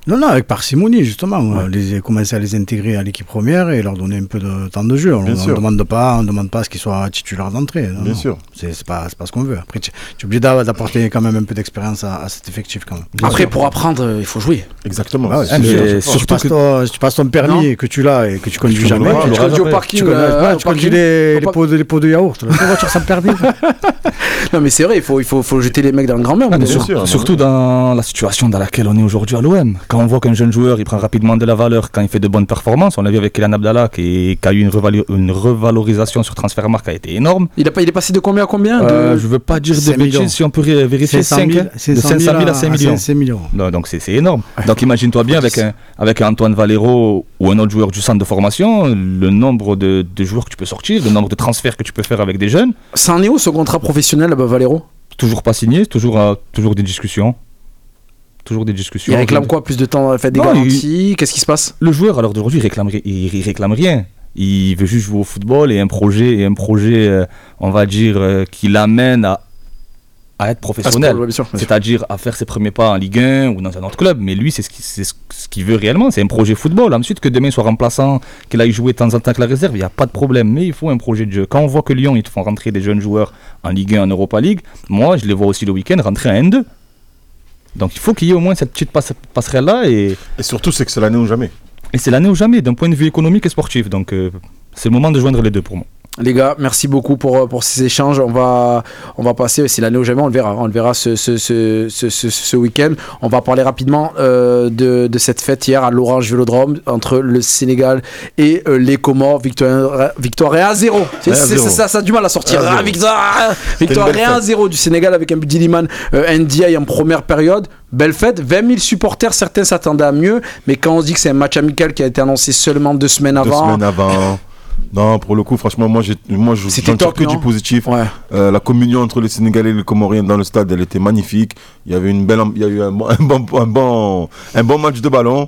Non, avec parcimonie, justement. Commencer à les intégrer à l'équipe première et leur donner un peu de temps de jeu. On ne demande pas à ce qu'ils soient titulaires d'entrée. Bien sûr. C'est pas ce qu'on veut. Après, tu es obligé d'apporter quand même un peu d'expérience à cet effectif. Quand même. Après, pour apprendre, il faut jouer. Exactement. Surtout si tu passes ton permis et que tu l'as et que tu conduis jamais. Tu conduis au parking. Tu conduis les pots de yaourt. La voiture, ça me perdait. Non, mais c'est vrai, il faut jeter les mecs dans le grand-mère. Surtout dans la situation dans laquelle on est aujourd'hui à l'OM. Quand on voit qu'un jeune joueur il prend rapidement de la valeur quand il fait de bonnes performances, on l'a vu avec Kylian Abdallah qui a eu une revalorisation sur Transfermarkt qui a été énorme. Il est passé de combien à combien Je veux pas dire de bêtises, si on peut vérifier, 5 de 500 000 à 5 millions. Non, donc c'est énorme. Donc imagine-toi bien avec Antoine Valero ou un autre joueur du centre de formation, le nombre de joueurs que tu peux sortir, le nombre de transferts que tu peux faire avec des jeunes. Ça en est où ce contrat professionnel là-bas, Valero ? Toujours pas signé, toujours des discussions. Il réclame quoi ? Plus de temps, fait des garanties ? Qu'est-ce qui se passe ? Le joueur, alors d'aujourd'hui, il réclame rien. Il veut juste jouer au football et un projet, on va dire, qui l'amène à être professionnel. Bien sûr. C'est-à-dire à faire ses premiers pas en Ligue 1 ou dans un autre club. Mais lui, c'est ce qu'il veut réellement. C'est un projet football. Ensuite, que demain soit remplaçant, qu'il aille jouer de temps en temps avec la réserve, il n'y a pas de problème. Mais il faut un projet de jeu. Quand on voit que Lyon, ils te font rentrer des jeunes joueurs en Ligue 1, en Europa League, moi, je les vois aussi le week-end rentrer en N2. Donc il faut qu'il y ait au moins cette petite passerelle-là. Et surtout, c'est que c'est l'année ou jamais. Et c'est l'année ou jamais, d'un point de vue économique et sportif. Donc c'est le moment de joindre les deux pour moi. Les gars, merci beaucoup pour ces échanges. On va passer, c'est l'année ou jamais, on le verra ce week-end. On va parler rapidement de cette fête hier à l'Orange Vélodrome entre le Sénégal et les Comores. Victoire 1-0. Ça a du mal à sortir. Victoire 1-0 du Sénégal avec un but d'Iliman Ndiaye en première période. Belle fête, 20 000 supporters, certains s'attendaient à mieux, mais quand on se dit que c'est un match amical qui a été annoncé seulement 2 semaines avant. Non, pour le coup, franchement, moi je tire que du positif. Ouais. La communion entre les Sénégalais et les Comoriens dans le stade, elle était magnifique. Il y avait il y a eu un bon match de ballon.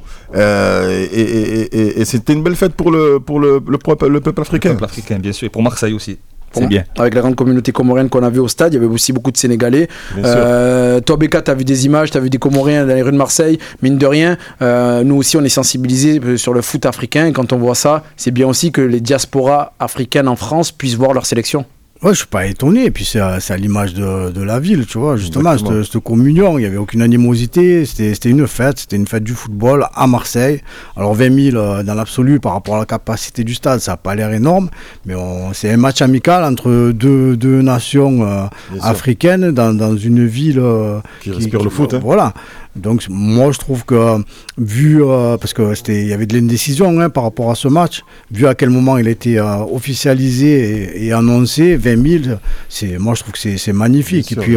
Et c'était une belle fête pour le peuple africain. Le peuple africain, bien sûr. Et pour Marseille aussi. C'est bien. Avec la grande communauté comorienne qu'on a vue au stade, il y avait aussi beaucoup de Sénégalais. Toi, Becca, tu as vu des images, tu as vu des Comoriens dans les rues de Marseille. Mine de rien, nous aussi, on est sensibilisés sur le foot africain. Et quand on voit ça, c'est bien aussi que les diasporas africaines en France puissent voir leur sélection. Ouais, je suis pas étonné. Et puis c'est à l'image de la ville, tu vois. Justement, cette communion, il n'y avait aucune animosité. C'était une fête du football à Marseille. Alors 20 000 dans l'absolu par rapport à la capacité du stade, ça n'a pas l'air énorme. Mais c'est un match amical entre deux nations africaines dans une ville qui respire le foot. Voilà. Donc moi je trouve que parce que il y avait de l'indécision par rapport à ce match, vu à quel moment il a été officialisé et annoncé, 20 000, moi je trouve que c'est magnifique. Et puis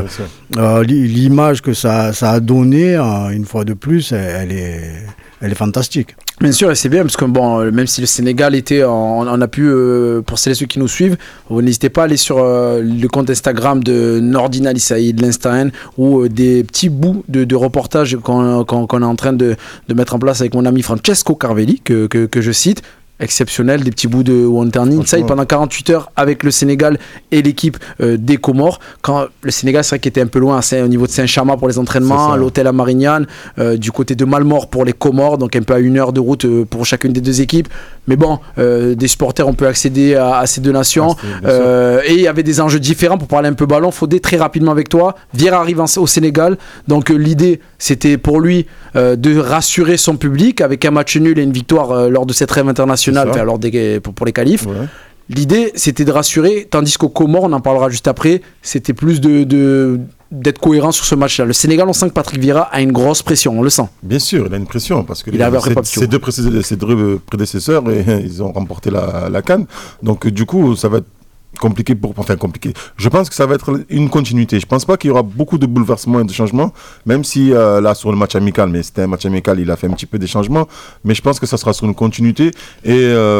l'image que ça a donné une fois de plus, elle est fantastique. Bien sûr, et c'est bien parce que même si le Sénégal on a pu, pour celles et ceux qui nous suivent, vous n'hésitez pas à aller sur le compte Instagram de Nordin Ali Saïd, l'Insta-N, ou des petits bouts de reportages qu'on est en train de mettre en place avec mon ami Francesco Carvelli, que je cite. Exceptionnel, des petits bouts où on était en inside pendant 48 heures avec le Sénégal et l'équipe des Comores. Quand le Sénégal, c'est vrai qu'il était un peu loin au niveau de Saint-Chamas pour les entraînements, l'hôtel à Marignane, du côté de Malmort pour les Comores, donc un peu à 1 heure de route pour chacune des deux équipes. Mais bon, des supporters, on peut accéder à ces deux nations. Et il y avait des enjeux différents. Pour parler un peu ballon, Fodé, très rapidement avec toi. Vieira arrive au Sénégal, donc l'idée, c'était pour lui de rassurer son public avec un match nul et une victoire lors de cette rêve internationale. Pour les qualifs. Ouais. L'idée, c'était de rassurer, tandis qu'au Comores, on en parlera juste après, c'était plus d'être cohérent sur ce match-là. Le Sénégal, on sent que Patrick Vieira a une grosse pression, on le sent. Bien sûr, il a une pression, parce que ses deux prédécesseurs, ils ont remporté la CAN. Donc du coup, ça va être compliqué. Je pense que ça va être une continuité. Je pense pas qu'il y aura beaucoup de bouleversements et de changements, même si là sur le match amical, mais c'était un match amical, il a fait un petit peu des changements, mais je pense que ça sera sur une continuité et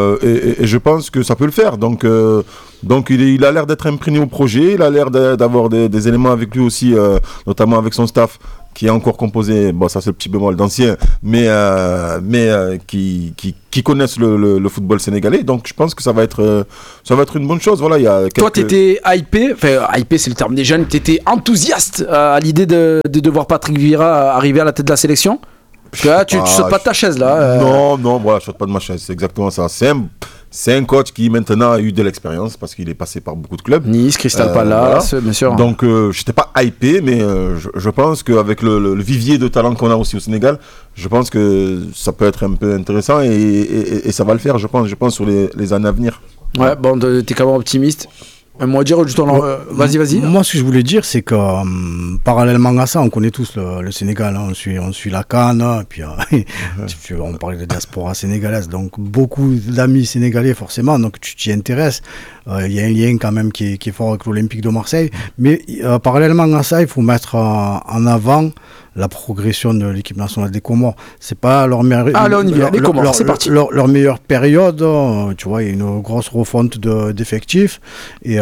je pense que ça peut le faire. Donc il a l'air d'être imprégné au projet, il a l'air d'avoir des éléments avec lui aussi, notamment avec son staff, qui est encore composé, ça c'est le petit bémol d'anciens, mais qui connaissent le football sénégalais. Donc je pense que ça va être une bonne chose. Voilà, Toi, t'étais hypé c'est le terme des jeunes, t'étais enthousiaste à l'idée de voir Patrick Vieira arriver à la tête de la sélection ? Tu sautes pas de ta chaise là. Non, voilà, je saute pas de ma chaise. C'est exactement ça. C'est un coach qui maintenant a eu de l'expérience parce qu'il est passé par beaucoup de clubs. Nice, Crystal Palace, bien sûr. Donc, je n'étais pas hypé, mais je pense qu'avec le vivier de talent qu'on a aussi au Sénégal, je pense que ça peut être un peu intéressant et ça va le faire, je pense sur les années à venir. Ouais, bon, t'es quand même optimiste. Un mot à dire, juste vas-y. Moi, ce que je voulais dire, c'est que parallèlement à ça, on connaît tous le Sénégal, hein, on suit la CAN, et puis on parlait de diaspora sénégalaise, donc beaucoup d'amis sénégalais forcément, donc tu t'y intéresses. Il y a un lien quand même qui est fort avec l'Olympique de Marseille, mais parallèlement à ça, il faut mettre en avant la progression de l'équipe nationale des Comores. C'est pas leur meilleure... là on y vient, les Comores, c'est parti. Leur meilleure période, tu vois, il y a une grosse refonte d'effectifs, et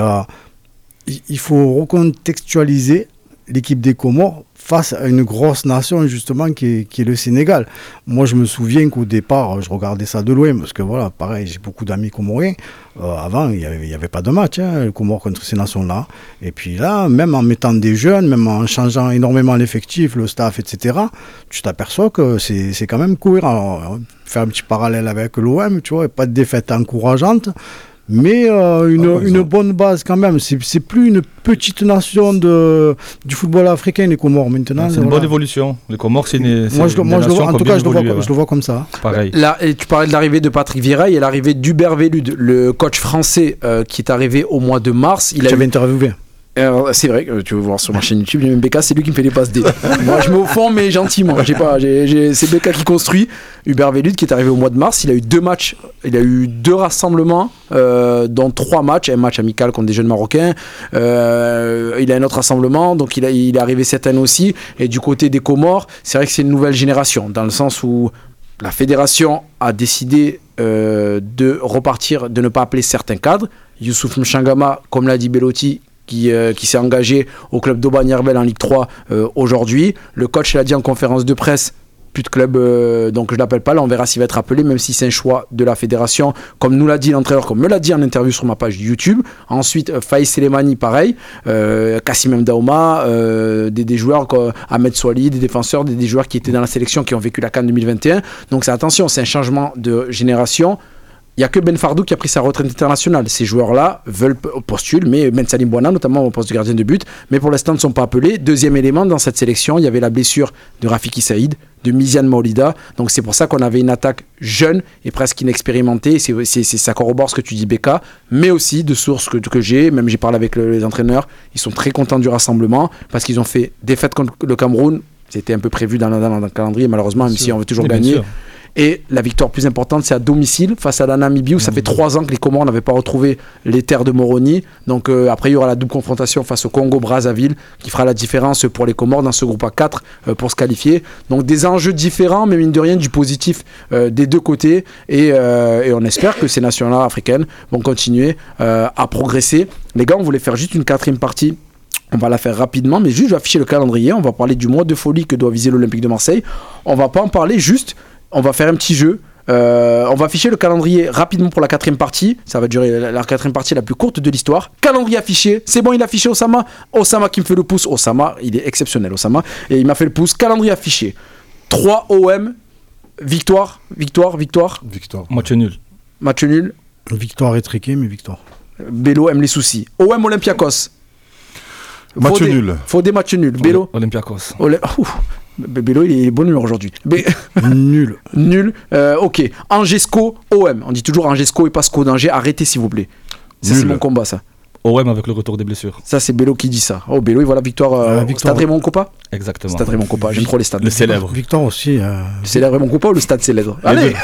il faut recontextualiser l'équipe des Comores face à une grosse nation justement qui est le Sénégal. Moi je me souviens qu'au départ je regardais ça de loin parce que voilà, pareil, j'ai beaucoup d'amis comoriens. Avant il y avait pas de match, les Comores contre ces nations-là. Et puis là, même en mettant des jeunes, même en changeant énormément l'effectif, le staff, etc., tu t'aperçois que c'est quand même cohérent. Alors, faire un petit parallèle avec l'OM, tu vois, pas de défaite encourageante, mais une bonne base quand même. C'est plus une petite nation du football africain, les Comores maintenant. C'est une bonne évolution. Les Comores, c'est une Moi, je le vois comme ça. Pareil. Là, et tu parlais de l'arrivée de Patrick Vieira et l'arrivée d'Hubert Velud, le coach français qui est arrivé au mois de mars. J'avais interviewé. C'est vrai que tu veux voir sur ma chaîne YouTube, Becca, c'est lui qui me fait les passes D. Moi je mets au fond mais gentiment. C'est Becca qui construit. Hubert Velud qui est arrivé au mois de mars, il a eu 2 matchs, il a eu 2 rassemblements, dont 3 matchs, un match amical contre des jeunes Marocains. Il a un autre rassemblement, donc il est arrivé cette année aussi. Et du côté des Comores, c'est vrai que c'est une nouvelle génération, dans le sens où la fédération a décidé de repartir, de ne pas appeler certains cadres. Youssouf Mchangama, comme l'a dit Belotti, qui s'est engagé au club d'Aubagne-Herbel en Ligue 3 aujourd'hui. Le coach l'a dit en conférence de presse, plus de club, donc je ne l'appelle pas, là on verra s'il va être appelé, même si c'est un choix de la fédération, comme nous l'a dit l'entraîneur, comme me l'a dit en interview sur ma page YouTube. Ensuite, Faïs Selemani, pareil, Kassim Mdaouma, des joueurs comme Ahmed Souali, des défenseurs, des joueurs qui étaient dans la sélection, qui ont vécu la CAN 2021. Donc attention, c'est un changement de génération. Il n'y a que Ben Fardou qui a pris sa retraite internationale. Ces joueurs-là postulent, mais Ben Salim Bouana, notamment au poste de gardien de but, mais pour l'instant ne sont pas appelés. Deuxième élément, dans cette sélection, il y avait la blessure de Rafiki Saïd, de Miziane Maolida. Donc c'est pour ça qu'on avait une attaque jeune et presque inexpérimentée. Ça corrobore ce que tu dis, Becca, mais aussi de sources que j'ai, même j'ai parlé avec les entraîneurs, ils sont très contents du rassemblement parce qu'ils ont fait défaite contre le Cameroun. C'était un peu prévu dans le calendrier, malheureusement, même si on veut toujours gagner. Et la victoire plus importante, c'est à domicile face à la Namibie, où ça fait 3 ans que les Comores n'avaient pas retrouvé les terres de Moroni. Donc après, il y aura la double confrontation face au Congo-Brazzaville qui fera la différence pour les Comores dans ce groupe A4 pour se qualifier. Donc des enjeux différents, mais mine de rien, du positif des deux côtés. Et on espère que ces nations-là africaines vont continuer à progresser. Les gars, on voulait faire juste une 4e partie. On va la faire rapidement, mais juste je vais afficher le calendrier. On va parler du mois de folie que doit viser l'Olympique de Marseille. On va pas en parler, juste on va faire un petit jeu. On va afficher le calendrier rapidement pour la 4e partie. Ça va durer la 4e partie la plus courte de l'histoire. Calendrier affiché. C'est bon, il a affiché Osama. Osama qui me fait le pouce. Osama, il est exceptionnel, Osama. Et il m'a fait le pouce. Calendrier affiché. 3 OM. Victoire. Match nul. Victoire étriquée, mais victoire. Bélo aime les soucis. OM Olympiakos. Match nul. Faut des matchs nuls. Bélo. Olympiakos. Bélo, il est bon humeur aujourd'hui. Nul. Ok. Angesco, OM. On dit toujours Angesco et pas SCO d'Angers. Arrêtez, s'il vous plaît. Ça, c'est mon combat, ça. OM avec le retour des blessures. Ça, c'est Bélo qui dit ça. Oh, Bélo, il voit la victoire. Stade Raymond Kopa. Exactement. Stade Raymond Kopa. J'aime trop les stades. Le célèbre. Victoire aussi. Le célèbre Raymond Kopa ou le stade célèbre? Allez.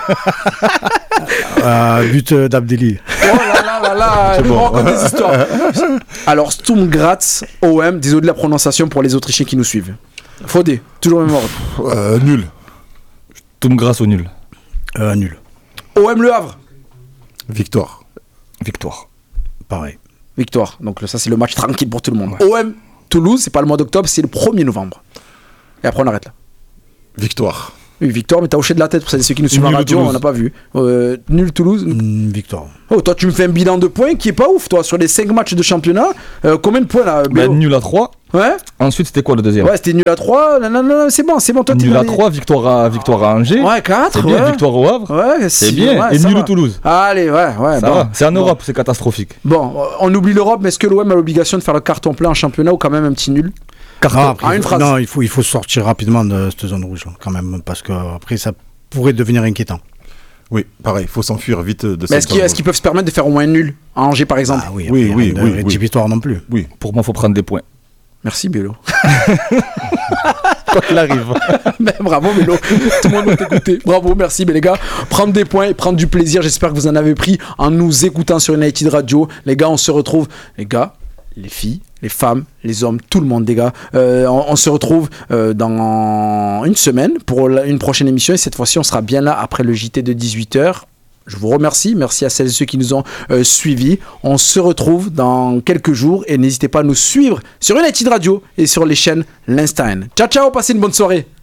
But d'Abdelli. Oh là, on raconte des histoires. Alors, Sturm Graz, OM. Désolé de la prononciation pour les Autrichiens qui nous suivent. Fodé, toujours même ordre. Nul. Sturm Graz au nul. Nul. OM Le Havre. Victoire. Pareil. Victoire. Donc ça, c'est le match tranquille pour tout le monde. Ouais. OM Toulouse, c'est pas le mois d'octobre, c'est le 1er novembre. Et après, on arrête là. Victoire. Oui, victoire, mais t'as hoché de la tête pour ceux qui nous suivent à la radio, on n'a pas vu. Nul Toulouse. Victoire. Oh, toi, tu me fais un bilan de points qui est pas ouf, toi, sur les 5 matchs de championnat. Combien de points là, Bélo? Nul à 3. Ouais. Ensuite, c'était quoi le deuxième? Ouais, c'était nul à 3. Non, c'est bon. Toi, nul à 3, victoire à Angers. Ouais, 4. C'est bien, victoire au Havre. Ouais, c'est bien. Ouais, et nul va. au Toulouse. Allez, ouais. Ça va. C'est en Europe, c'est catastrophique. Bon, on oublie l'Europe, mais est-ce que l'OM a l'obligation de faire le carton plein en championnat ou quand même un petit nul? Après, une phrase. Non, il faut sortir rapidement de cette zone rouge, quand même, parce que après ça pourrait devenir inquiétant. Oui, pareil, il faut s'enfuir vite de Mais cette zone. est-ce qu'ils peuvent se permettre de faire au moins un nul à Angers, par exemple? Ah oui, oui. 10 victoires non plus. Oui. Pour moi, il faut prendre des points. Merci, Bélo. Quoi qu'il arrive. Mais bravo, Bélo. Tout le monde va t'écouter. Bravo, merci, mais les gars, prendre des points et prendre du plaisir. J'espère que vous en avez pris en nous écoutant sur United Radio. Les gars, on se retrouve. Les gars, les filles, les femmes, les hommes, tout le monde, les gars. On se retrouve dans une semaine pour une prochaine émission. Et cette fois-ci, on sera bien là après le JT de 18h. Je vous remercie. Merci à celles et ceux qui nous ont suivis. On se retrouve dans quelques jours. Et n'hésitez pas à nous suivre sur United Radio et sur les chaînes L'Insta N. Ciao, ciao. Passez une bonne soirée.